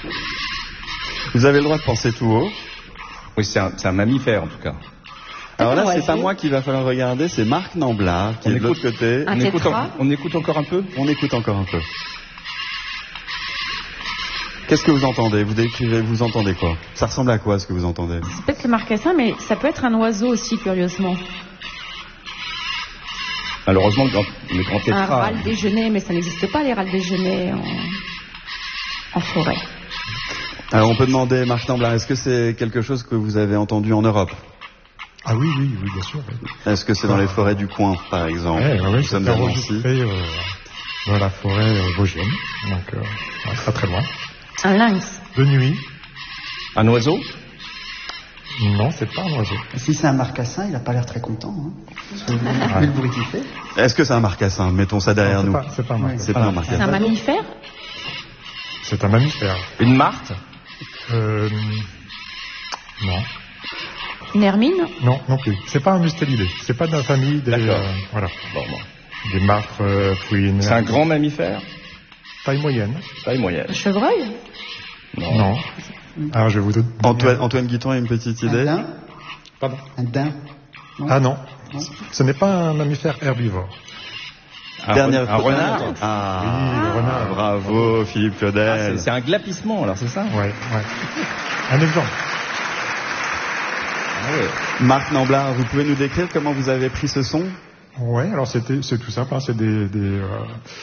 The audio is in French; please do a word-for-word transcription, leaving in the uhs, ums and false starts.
Vous avez le droit de penser tout haut. Oui, c'est un, c'est un mammifère en tout cas. Alors là, c'est pas moi qu'il va falloir regarder, c'est Marc Namblard qui On est de écoute- l'autre côté. Un On écoute, tétra. en- on écoute encore un peu. On écoute encore un peu. Qu'est-ce que vous entendez? Vous décrivez, vous entendez quoi? Ça ressemble à quoi ce que vous entendez? C'est peut-être le marcassin, mais ça peut être un oiseau aussi, curieusement. Malheureusement, le grand, le grand Un tétra. râle déjeuner, mais ça n'existe pas, les râles déjeuners en, en forêt. Alors on peut demander, Marc Namblard, est-ce que c'est quelque chose que vous avez entendu en Europe? Ah oui, oui, oui, bien sûr. Oui. Est-ce que c'est dans les forêts du coin, par exemple? Ouais, ouais, ouais, Nous c'est sommes à Nancy. enregistré euh, dans la forêt euh, vosgienne, donc euh, pas très loin. Un lynx. De nuit, Un oiseau. non, c'est pas un oiseau. Si c'est un marcassin, il n'a pas l'air très content. Hein. Vu le bruit qu'il fait. Est-ce que c'est un marcassin? Mettons ça derrière Non, nous. c'est pas, c'est pas un Ouais. marcassin. C'est pas un C'est un marcassin. mammifère. C'est un mammifère. Une martre. Euh, non, Une hermine. non, non plus. C'est pas un mustélidé. C'est pas de la famille des, D'accord. euh, voilà, Bon, bon. des martres euh, fouines. C'est un grand mammifère. Taille moyenne. Taille moyenne. Un chevreuil. Non. Non. Alors je vais vous donner. Antoine, Antoine Guiton a une petite Un idée? daim. Pardon. Un daim. Ah non, Non. ce n'est pas un mammifère herbivore. Un, Dernière ren- un renard. Ah, Oui, le renard. bravo Philippe Ah, Claudel. c'est, c'est un glapissement, alors c'est ça. Ouais, ouais. Un exemple. Ah ouais. Marc Namblard, vous pouvez nous décrire comment vous avez pris ce son? Ouais, alors c'était, c'est tout simple, hein, c'est des, des, euh,